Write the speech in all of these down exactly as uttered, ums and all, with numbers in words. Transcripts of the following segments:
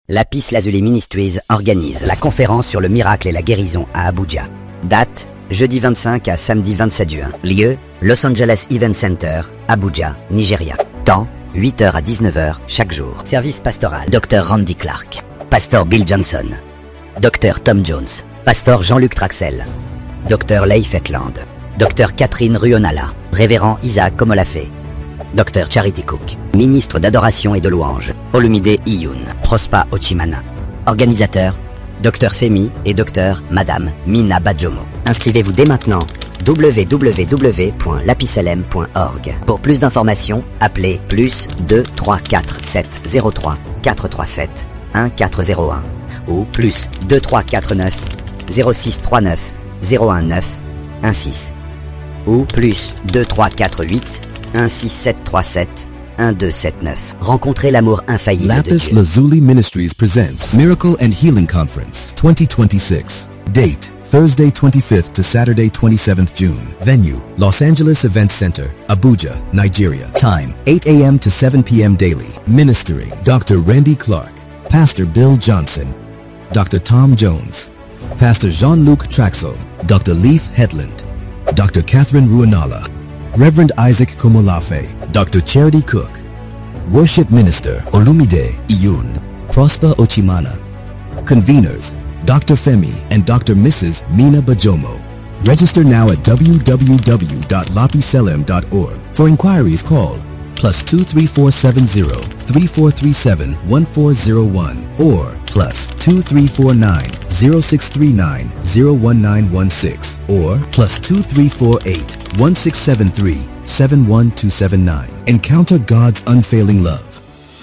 Lapis Lazuli Ministries organise la conférence sur le miracle et la guérison à Abuja. Date, jeudi vingt-cinq à samedi vingt-sept juin. Lieu, Los Angeles Event Center, Abuja, Nigeria. Temps, huit heures à dix-neuf heures chaque jour. Service pastoral, Docteur Randy Clark, Pasteur Bill Johnson, Docteur Tom Jones, Pasteur Jean-Luc Traxel, Docteur Leif Hetland, Docteur Catherine Ruonala, Révérend Isaac Komolafé, Docteur Charity Cook, ministre d'adoration et de louange, Olumide Iyun, Prosper Ochimana. Organisateur, Docteur Femi et Docteur Madame Mina Badjomo. Inscrivez-vous dès maintenant, w w w point lapisalem point org. Pour plus d'informations, appelez plus deux trois quatre sept zéro trois quatre trois sept un quatre zéro un ou plus deux trois quatre neuf zéro six trois neuf zéro un neuf un six ou plus deux trois quatre huit un six sept trois sept un deux sept neuf. Rencontrez l'amour infaillible de Lapis Dieu. Lazuli Ministries presents Miracle and Healing Conference twenty twenty-six. Date, Thursday twenty-fifth to Saturday twenty-seventh June. Venue, Los Angeles Event Center, Abuja, Nigeria. Time, eight a m to seven p m daily. Ministering, Doctor Randy Clark, Pastor Bill Johnson, Doctor Tom Jones, Pastor Jean-Luc Traxel, Doctor Leif Hetland, Doctor Catherine Ruonala, Reverend Isaac Komolafe, Doctor Charity Cook, Worship Minister Olumide Iyun, Prosper Ochimana. Conveners, Doctor Femi and Doctor Missus Mina Bajomo. Register now at w w w dot lapiselem dot org. For inquiries, call plus two three four seven zero three four three seven one four zero one or plus two three four nine zero six three nine zero one nine one six or plus two three four eight one six seven three seven one two seven nine. Encounter God's unfailing love.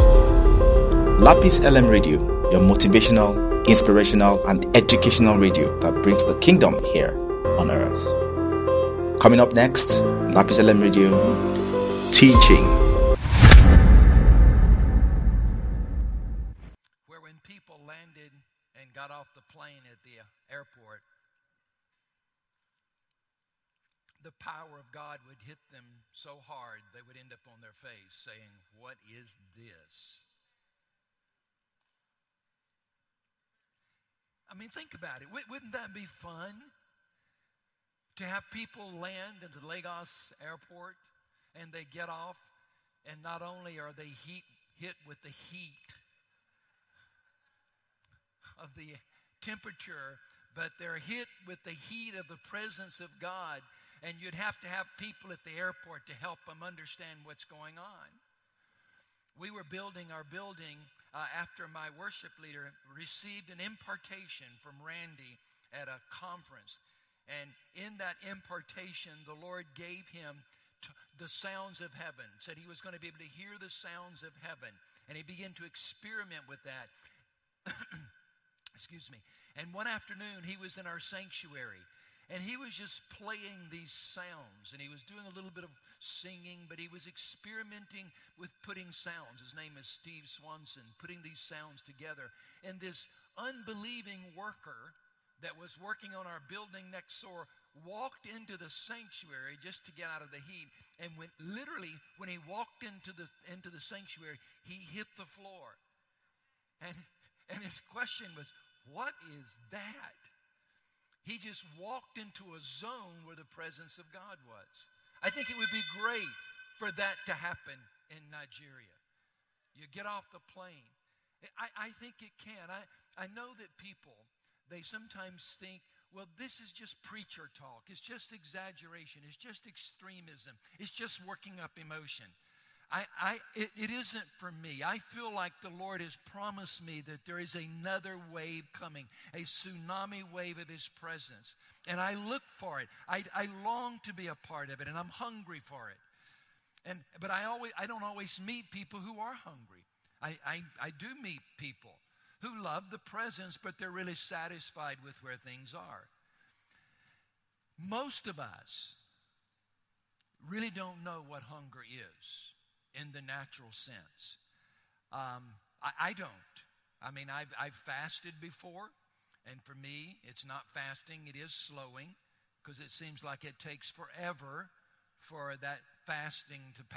Lapis L M Radio, your motivational, inspirational, and educational radio that brings the kingdom here on earth. Coming up next, Lapis L M Radio, teaching. Where when people landed and got off the plane at the airport, the power of God would hit them so hard they would end up on their face saying, "What is this?" I mean, think about it. Wouldn't that be fun to have people land at the Lagos airport and they get off and not only are they heat, hit with the heat of the temperature, but they're hit with the heat of the presence of God, and you'd have to have people at the airport to help them understand what's going on. We were building our building uh, after my worship leader received an impartation from Randy at a conference. And in that impartation, the Lord gave him t- the sounds of heaven, said he was going to be able to hear the sounds of heaven. And he began to experiment with that. Excuse me. And one afternoon, he was in our sanctuary. And he was just playing these sounds. And he was doing a little bit of singing, but he was experimenting with putting sounds. His name is Steve Swanson, putting these sounds together. And this unbelieving worker that was working on our building next door walked into the sanctuary just to get out of the heat. And when literally, when he walked into the into the sanctuary, he hit the floor. And and his question was, "What is that?" He just walked into a zone where the presence of God was. I think it would be great for that to happen in Nigeria. You get off the plane. I, I think it can. I, I know that people, they sometimes think, well, this is just preacher talk. It's just exaggeration. It's just extremism. It's just working up emotion. I, I, it, it isn't for me. I feel like the Lord has promised me that there is another wave coming, a tsunami wave of His presence. And I look for it. I, I long to be a part of it, and I'm hungry for it. And but I always I don't always meet people who are hungry. I, I, I do meet people who love the presence, but they're really satisfied with where things are. Most of us really don't know what hunger is in the natural sense. Um, I, I don't. I mean, I've, I've fasted before, and for me, it's not fasting, it is slowing, because it seems like it takes forever for that fasting to